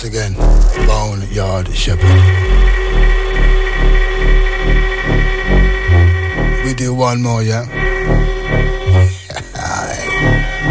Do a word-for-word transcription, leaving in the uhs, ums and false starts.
again. Boneyard Shepherd. We do one more, yeah?